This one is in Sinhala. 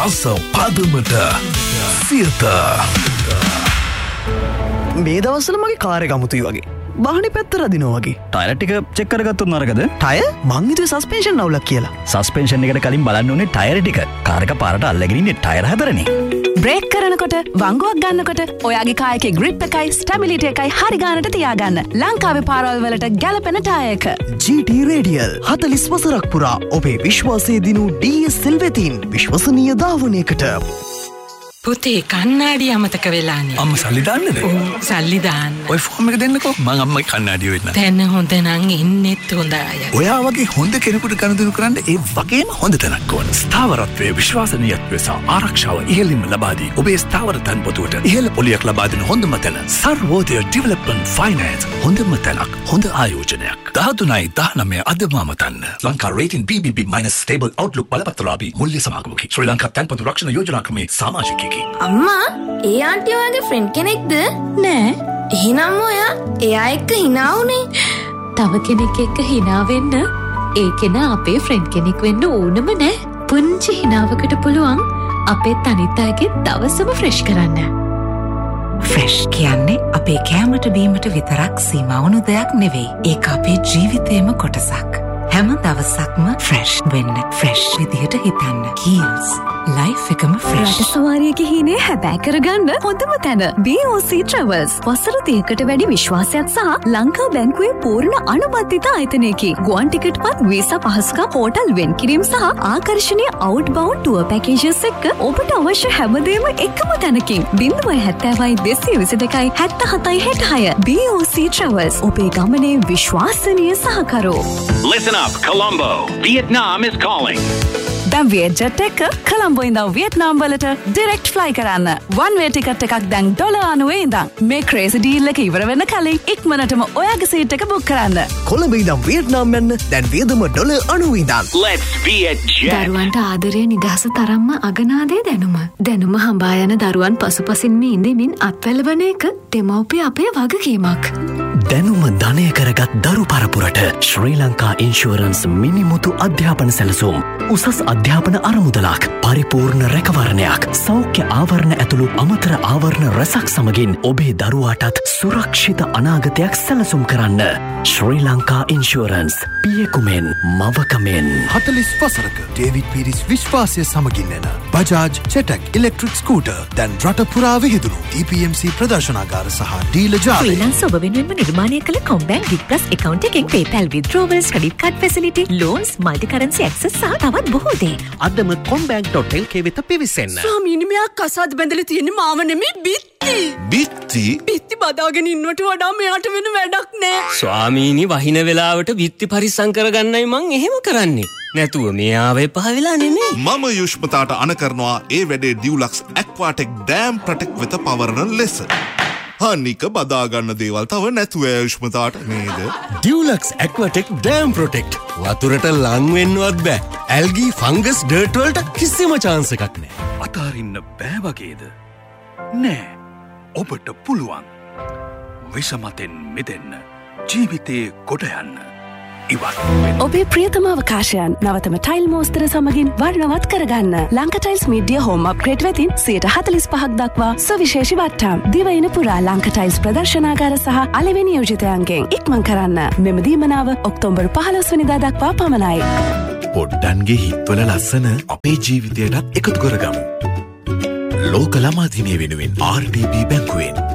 රස පදමට සියත. මේ දවස්වල මගේ කාර් එක අමුතුයි වගේ. වාහනේ පැත්ත රදිනවා වගේ. ටයර් ටික චෙක් කරගත්තොත් නරකද? ටයර්? මං හිතුවේ සස්පෙන්ෂන් අවුලක් කියලා. සස්පෙන්ෂන් එකට කලින් බලන්න ඕනේ ටයර් ටික. කාර් එක පාරට අල්ලගෙන ඉන්නේ ටයර් හතරනේ. බ්‍රේක් කරනකොට වංගුවක් ගන්නකොට ඔයාගේ කායකේ ග්‍රිප් එකයි ස්ටැබිලිටි එකයි හරි ගන්නට තියාගන්න. ලංකාවේ පාරවල් වලට ගැලපෙන ටයර් එක. GT Radial 40 වසරක් පුරා ඔබේ විශ්වාසය දිනු DSL වෙතින් විශ්වසනීය ධාවනයකට. පුතේ කන්නාඩි අමතක වෙලානේ. අම්ම සල්ලි දාන්නද? සල්ලි දාන්න. ඔය ෆෝම් එක දෙන්නකෝ. මං අම්මගේ කන්නාඩිය වෙන්න. දැන් හොඳ නම් ඉන්නෙත් හොඳ අය. ඔයා වගේ හොඳ කෙනෙකුට ගනුදෙනු කරන්න ඒ වගේම හොඳ තැනක් ඕන. ස්ථාවරත්වයේ විශ්වාසනීයත්වය සහ ආරක්ෂාව ඉහළින්ම ලබා දී ඔබේ ස්ථාවර තන්පොතුවට ඉහළ පොලියක් ලබා දෙන හොඳම තැන. Sarvodaya development finance. හොඳම තැනක්, හොඳ ආයෝජනයක්. 13/19 අදම අමතන්න. Lanka rating BBB- stable Outlook බලපත්‍රලාභී මුල්‍ය සමාගමකි. ශ්‍රී ලංකා තන්පොතු රක්ෂණ යෝජනා ක්‍රමේ සමාජිකයෙකි. අම්මා, ඒ ආන්ටි ඔයාගේ ෆ්‍රෙන්ඩ් කෙනෙක්ද? නෑ. එහෙනම් ඔයා එයා එක්ක hina වුනේ. තව කෙනෙක් එක්ක hina වෙන්න ඒ කෙනා අපේ ෆ්‍රෙන්ඩ් කෙනෙක් වෙන්න ඕනම නෑ. පුංචි hinaවකට පුළුවන් අපේ අනිත් අයගේ දවසම ෆ්‍රෙෂ් කරන්න. ෆ්‍රෙෂ් කියන්නේ අපේ කෑමට බීමට විතරක් සීමා වුණු දෙයක් නෙවෙයි. ඒක අපේ ජීවිතේම කොටසක්. හැම දවසක්ම ෆ්‍රෙෂ් වෙන්න, ෆ්‍රෙෂ් විදිහට හිතන්න. Kiehl's life එකම ෆ්‍රෙෂ්. රට සවාරියක හීනේ හැබෑ කරගන්න හොඳම තැන BOC Travels. වසර 30කට වැඩි විශ්වාසයක් සහ ලංකා බැංකුවේ පූර්ණ අනුමත ආයතනයකි. ගුවන් ටිකට්පත්, වීසා පහසුකම්, හෝටල් වෙන් කිරීම සහ ආකර්ෂණීය outbound tour packages එක්ක ඔබට අවශ්‍ය හැමදේම එකම තැනකින්. 07222 BOC Travels. ඔබේ ගමනේ විශ්වාසනීය සහකරෝ. Listen up, Colombo. Vietnam is calling. දැන් වියට්ජට් එක කොළඹ ඉඳන් වියට්නාම් වලට ඩිරෙක්ට් ෆ්ලයි කරන්න. වන් වේ ටිකට් එකක් දැන් $90 ඉඳන්. මේ ක්‍රේසි ඩීල් එක ඉවර වෙන්න කලින් ඉක්මනටම ඔයාගේ සීට් එක බුක් කරන්න. කොළඹ ඉඳන් වියට්නාම් යන්න දැන් වියදම $90 ඉඳන්. Let's be a jet. දරුවන්ට ආදරය නිදහස තරම්ම අගනාදේ දැනුම. දැනුම හඹා යන දරුවන් පසුපසින්ම ඉඳමින් අත්වැළවන එක දෙමව්පිය අපේ වගකීමක්. දැනුම ධනය කරගත් දරු පරපුරට ශ්‍රී ලංකා ඉන්ෂුරන්ස් මිනිමුතු අධ්‍යාපන සැලසුම්. උසස් අධ්‍යාපන අරමුදලක්, පරිපූර්ණ රැකවරණයක්, සෞඛ්‍ය ආවරණ ඇතුළු අමතර ආවරණ රැසක් සමගින් ඔබේ දරුවාටත් සුරක්ෂිත අනාගතයක් සැලසුම් කරන්න. ශ්‍රී ලංකා ඉන්ෂුරන්ස්. පියෙකුමෙන් මවකමෙන්. 40 වසරක ඩේවිඩ් පීරිස් විශ්වාසය සමගින් එන බජාජ් චෙටක් ඉලෙක්ට්‍රික් ස්කූටර් දැන් රට පුරා විහිදුණු EPMC ප්‍රදර්ශනාගාර සහ ඩීලර් ජාලය. ෆ්‍රීලාන්ස් ඔබ වෙනුවෙන්ම නිර්මාණය කළ කොම්බැංක් බිග් ප්ලස් account එකෙන් PayPal withdrawals, credit card facility, loans, multi currency access සහ තවත් බොහෝ දේ. අදම combank.lk වෙත පිවිසෙන්න. ස්වාමීනි, මෙයා කසාද බැඳලා තියෙන්නේ මාව නෙමෙයි බිත්ති. බිත්ති බිත්ති බදාගෙන ඉන්නවට වඩා මෙයාට වෙන වැඩක් නෑ. ස්වාමීනි, වහින වෙලාවට බිත්ති පරිස්සම් කරගන්නයි මං එහෙම කරන්නේ. නැතුව මෙයාව එපා වෙලා නෙමෙයි. මම යුෂ්මතාට අන කරනවා ඒ වැඩේ ඩියුලක්ස් ඇක්වාටෙක් ඩෑම් ප්‍රොටෙක්ට් වෙත පවරන ලෙස. අනික බදාගන්න දේවල් තව නැතුව යුෂ්මතාට නේද? ඩියුලක්ස් ඇක්වාටෙක් ඩෑම් ප්‍රොටෙක්ට්. වතුරට ලං වෙන්නවත් බෑ. ඇල්ගී, ෆංගස්, ඩර්ට් වලට කිසිම chance එකක් නෑ. අතාරින්න බෑ වගේද? නෑ. ඔබට පුළුවන්. විෂමතෙන් මිදෙන්න. ජීවිතේ කොට යන්න. ඔබේ ප්‍රියතම අවකාශයන් නවතම ටයිල් මෝස්තර සමගින් වර්ණවත් කරගන්න. Lanka tiles media home upgrade වෙතින් 45% දක්වා සවිශේෂී වට්ටම්. දිවයින පුරා ලංකා ටයිල්ස් ප්‍රදර්ශනාගාර සහ අලෙවි නියෝජිතයන්ගෙන් ඉක්මන් කරන්න. මෙම දීමනාව ඔක්තෝබර් 15 වෙනිදා දක්වා පමණයි. පොඩ්ඩන්ගේ හිත්වල ලස්සන අපේ ජීවිතයටත් එකතු කරගමු. ලෝක ළමා දිනය වෙනුවෙන් RDB බැංකුවෙන්